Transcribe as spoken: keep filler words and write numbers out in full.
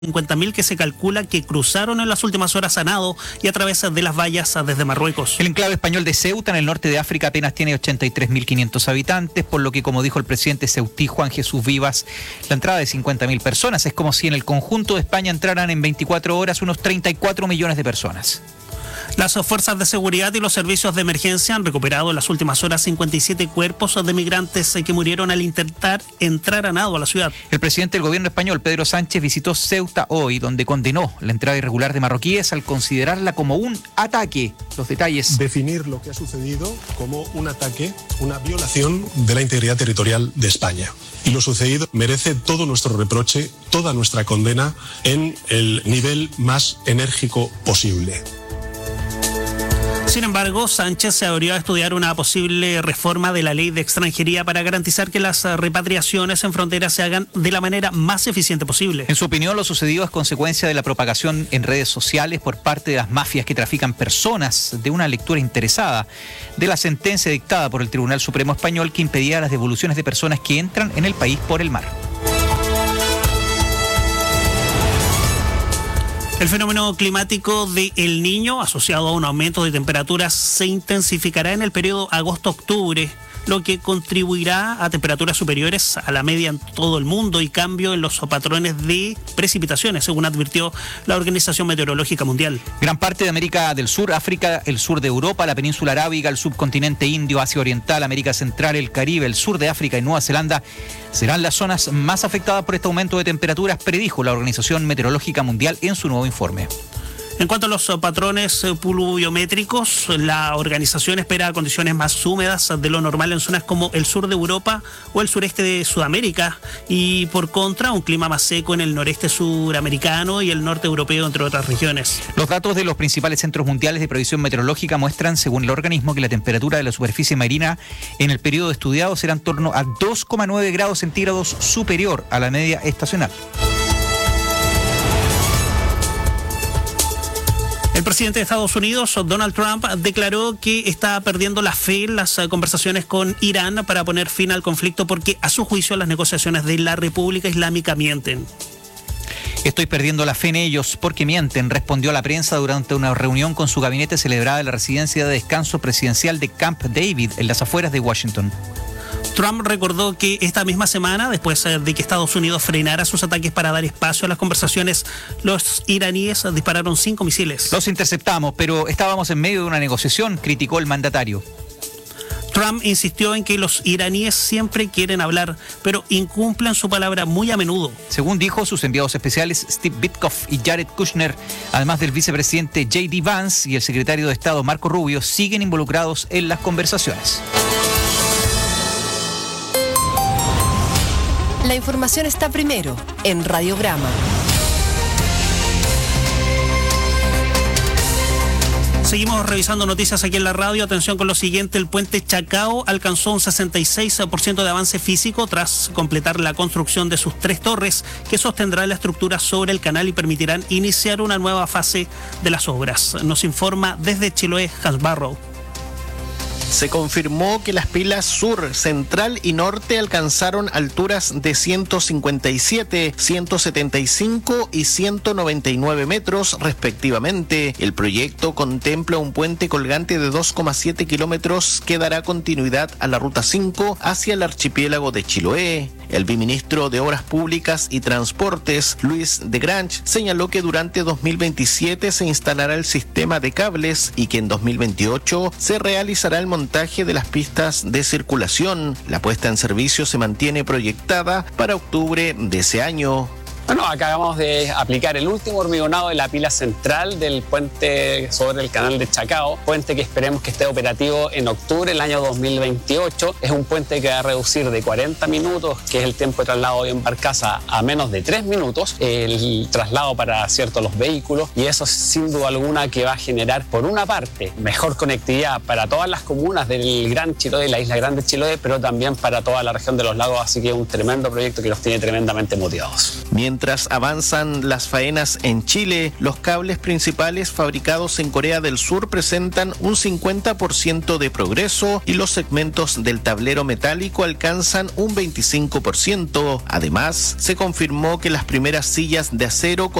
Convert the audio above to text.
cincuenta mil que se calcula que cruzaron en las últimas horas a nado y a través de las vallas desde Marruecos. El enclave español de Ceuta, en el norte de África, apenas tiene ochenta y tres mil quinientos habitantes, por lo que, como dijo el presidente ceutí Juan Jesús Vivas, la entrada de cincuenta mil personas es como si en el conjunto de España entraran en veinticuatro horas unos treinta y cuatro millones de personas. Las fuerzas de seguridad y los servicios de emergencia han recuperado en las últimas horas cincuenta y siete cuerpos de migrantes que murieron al intentar entrar a nado a la ciudad. El presidente del gobierno español, Pedro Sánchez, visitó Ceuta hoy, donde condenó la entrada irregular de marroquíes al considerarla como un ataque. Los detalles. Definir lo que ha sucedido como un ataque, una violación de la integridad territorial de España. Y lo sucedido merece todo nuestro reproche, toda nuestra condena en el nivel más enérgico posible. Sin embargo, Sánchez se abrió a estudiar una posible reforma de la ley de extranjería para garantizar que las repatriaciones en fronteras se hagan de la manera más eficiente posible. En su opinión, lo sucedido es consecuencia de la propagación en redes sociales por parte de las mafias que trafican personas, de una lectura interesada de la sentencia dictada por el Tribunal Supremo Español que impedía las devoluciones de personas que entran en el país por el mar. El fenómeno climático de El Niño, asociado a un aumento de temperaturas, se intensificará en el periodo agosto-octubre, lo que contribuirá a temperaturas superiores a la media en todo el mundo y cambio en los patrones de precipitaciones, según advirtió la Organización Meteorológica Mundial. Gran parte de América del Sur, África, el sur de Europa, la península arábiga, el subcontinente indio, Asia Oriental, América Central, el Caribe, el sur de África y Nueva Zelanda serán las zonas más afectadas por este aumento de temperaturas, predijo la Organización Meteorológica Mundial en su nuevo informe. En cuanto a los patrones pluviométricos, la organización espera condiciones más húmedas de lo normal en zonas como el sur de Europa o el sureste de Sudamérica y, por contra, un clima más seco en el noreste suramericano y el norte europeo, entre otras regiones. Los datos de los principales centros mundiales de previsión meteorológica muestran, según el organismo, que la temperatura de la superficie marina en el periodo estudiado será en torno a dos coma nueve grados centígrados superior a la media estacional. El presidente de Estados Unidos, Donald Trump, declaró que está perdiendo la fe en las conversaciones con Irán para poner fin al conflicto porque, a su juicio, las negociaciones de la República Islámica mienten. Estoy perdiendo la fe en ellos porque mienten, respondió a la prensa durante una reunión con su gabinete celebrada en la residencia de descanso presidencial de Camp David, en las afueras de Washington. Trump recordó que esta misma semana, después de que Estados Unidos frenara sus ataques para dar espacio a las conversaciones, los iraníes dispararon cinco misiles. Los interceptamos, pero estábamos en medio de una negociación, criticó el mandatario. Trump insistió en que los iraníes siempre quieren hablar, pero incumplen su palabra muy a menudo. Según dijo, sus enviados especiales Steve Witkoff y Jared Kushner, además del vicepresidente J D Vance y el secretario de Estado Marco Rubio, siguen involucrados en las conversaciones. La información está primero en Radiograma. Seguimos revisando noticias aquí en la radio. Atención con lo siguiente: el puente Chacao alcanzó un sesenta y seis por ciento de avance físico tras completar la construcción de sus tres torres que sostendrán la estructura sobre el canal y permitirán iniciar una nueva fase de las obras. Nos informa desde Chiloé, Hans Barrow. Se confirmó que las pilas sur, central y norte alcanzaron alturas de ciento cincuenta y siete, ciento setenta y cinco y ciento noventa y nueve metros respectivamente. El proyecto contempla un puente colgante de dos coma siete kilómetros que dará continuidad a la ruta cinco hacia el archipiélago de Chiloé. El viceministro de Obras Públicas y Transportes, Luis de Grange, señaló que durante dos mil veintisiete se instalará el sistema de cables y que en dos mil veintiocho se realizará el montaje de las pistas de circulación. La puesta en servicio se mantiene proyectada para octubre de ese año. Bueno, acabamos de aplicar el último hormigonado de la pila central del puente sobre el canal de Chacao, puente que esperemos que esté operativo en octubre del año dos mil veintiocho. Es un puente que va a reducir de cuarenta minutos, que es el tiempo de traslado hoy en barcaza, a menos de tres minutos, el traslado para ciertos los vehículos, y eso sin duda alguna que va a generar, por una parte, mejor conectividad para todas las comunas del Gran Chiloé, la isla Grande Chiloé, pero también para toda la región de los lagos, así que es un tremendo proyecto que nos tiene tremendamente motivados. Mientras Mientras avanzan las faenas en Chile, los cables principales fabricados en Corea del Sur presentan un cincuenta por ciento de progreso y los segmentos del tablero metálico alcanzan un veinticinco por ciento. Además, se confirmó que las primeras sillas de acero